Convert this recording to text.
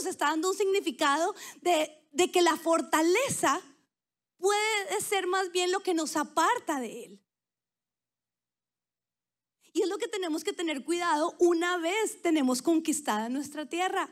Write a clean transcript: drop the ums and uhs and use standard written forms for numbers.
está dando un significado de que la fortaleza puede ser más bien lo que nos aparta de Él. Y es lo que tenemos que tener cuidado una vez tenemos conquistada nuestra tierra.